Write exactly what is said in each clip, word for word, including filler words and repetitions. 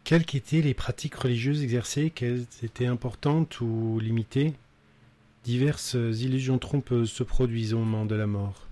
Quelles qu'étaient les pratiques religieuses exercées, qu'elles étaient importantes ou limitées, diverses illusions trompeuses se produisent au moment de la mort.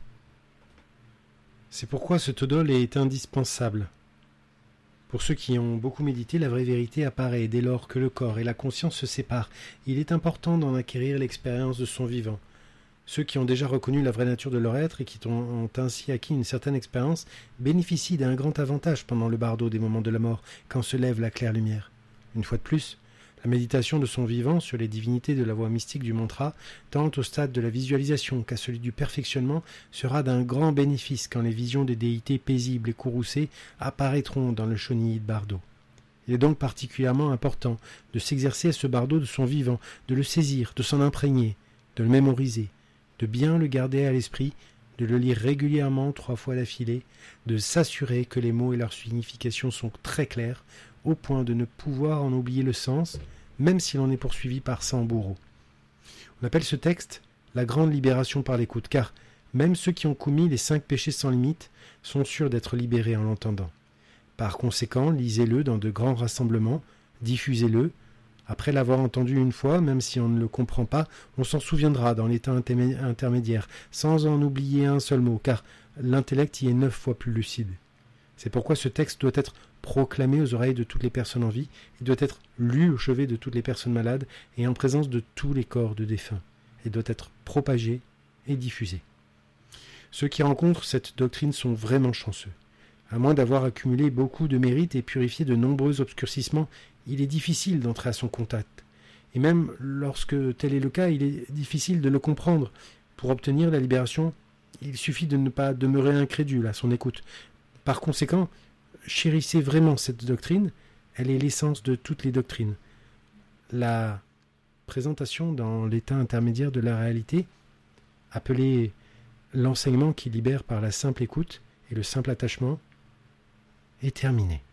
C'est pourquoi ce todol est indispensable. Pour ceux qui ont beaucoup médité, la vraie vérité apparaît dès lors que le corps et la conscience se séparent. Il est important d'en acquérir l'expérience de son vivant. Ceux qui ont déjà reconnu la vraie nature de leur être et qui ont ainsi acquis une certaine expérience bénéficient d'un grand avantage pendant le bardo des moments de la mort, quand se lève la claire lumière. Une fois de plus, la méditation de son vivant sur les divinités de la voie mystique du mantra, tant au stade de la visualisation qu'à celui du perfectionnement, sera d'un grand bénéfice quand les visions des déités paisibles et courroucées apparaîtront dans le Shonii de bardo. Il est donc particulièrement important de s'exercer à ce bardo de son vivant, de le saisir, de s'en imprégner, de le mémoriser, de bien le garder à l'esprit, de le lire régulièrement trois fois d'affilée, de s'assurer que les mots et leur signification sont très clairs, au point de ne pouvoir en oublier le sens, même si l'on est poursuivi par cent bourreaux. On appelle ce texte la grande libération par l'écoute, car même ceux qui ont commis les cinq péchés sans limite sont sûrs d'être libérés en l'entendant. Par conséquent, lisez-le dans de grands rassemblements, diffusez-le. Après l'avoir entendu une fois, même si on ne le comprend pas, on s'en souviendra dans l'état intermédiaire, sans en oublier un seul mot, car l'intellect y est neuf fois plus lucide. C'est pourquoi ce texte doit être proclamé aux oreilles de toutes les personnes en vie, il doit être lu au chevet de toutes les personnes malades et en présence de tous les corps de défunts, et doit être propagé et diffusé. Ceux qui rencontrent cette doctrine sont vraiment chanceux. À moins d'avoir accumulé beaucoup de mérites et purifié de nombreux obscurcissements, il est difficile d'entrer à son contact. Et même lorsque tel est le cas, il est difficile de le comprendre. Pour obtenir la libération, il suffit de ne pas demeurer incrédule à son écoute. Par conséquent, chérissez vraiment cette doctrine, elle est l'essence de toutes les doctrines. La présentation dans l'état intermédiaire de la réalité, appelée l'enseignement qui libère par la simple écoute et le simple attachement, est terminée.